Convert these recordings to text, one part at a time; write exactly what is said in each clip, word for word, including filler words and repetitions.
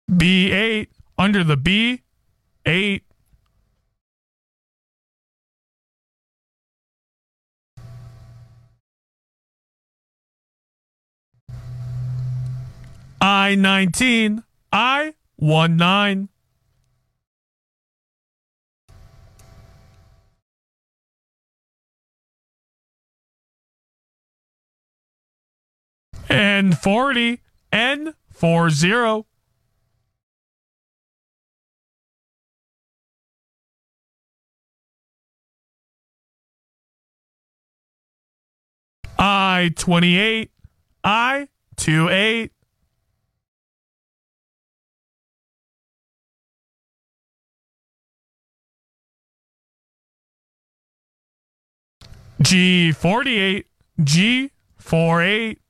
B eight under the B, eight. I nineteen, I one nine. And forty, N four zero. I twenty-eight, I two eight. G forty-eight, G four eight.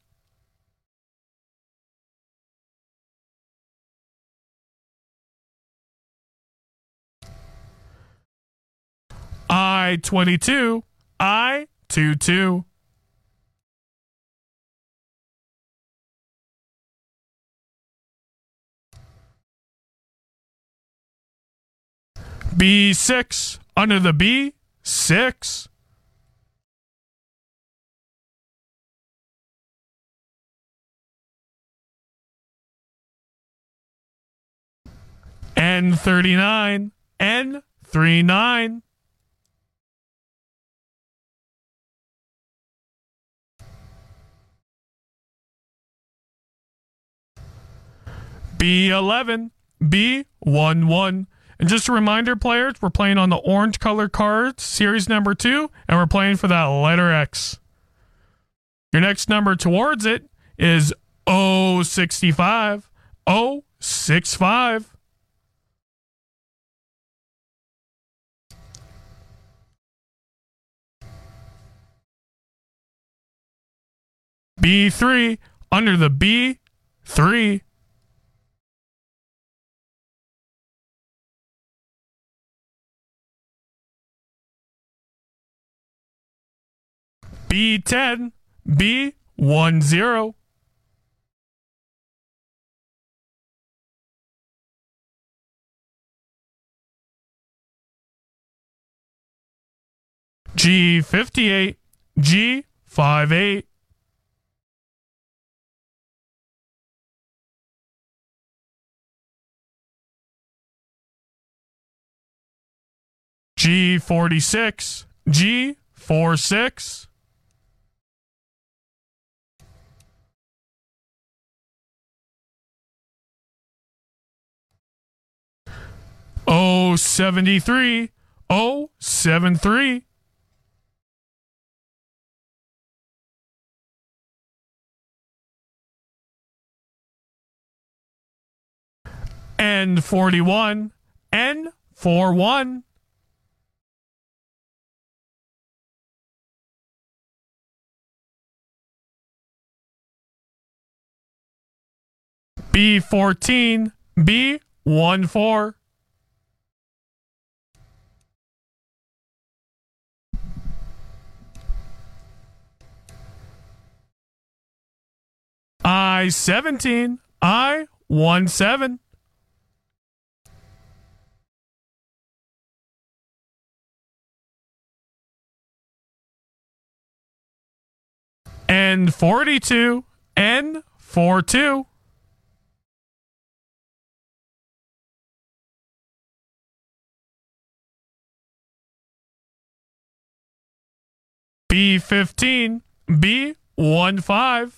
I twenty-two, I two two. B six under the B, six. N thirty-nine, N thirty-nine. B eleven, B eleven. And just a reminder, players, we're playing on the orange color cards, series number two, and we're playing for that letter X. Your next number towards it is oh sixty-five, oh sixty-five. B three under the B, three. B ten, B ten. G fifty-eight, G fifty-eight. G forty-six, G forty-six. oh seventy-three, oh seventy-three. N forty-one, N forty-one. B fourteen, B fourteen. I seventeen, I seventeen. N forty-two, N forty-two. B fifteen, B fifteen.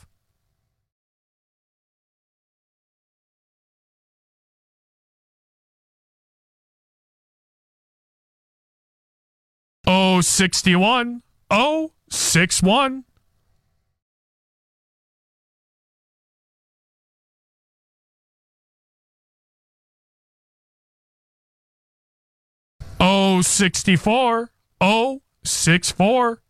oh sixty-one, oh sixty-one. oh sixty-four, oh sixty-four.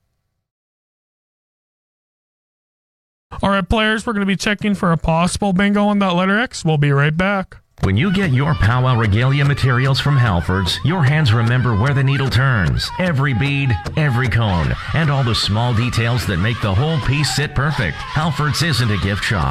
All right, players, we're going to be checking for a possible bingo on that letter X. We'll be right back. When you get your Powwow Regalia materials from Halfords, your hands remember where the needle turns. Every bead, every cone, and all the small details that make the whole piece sit perfect. Halfords isn't a gift shop.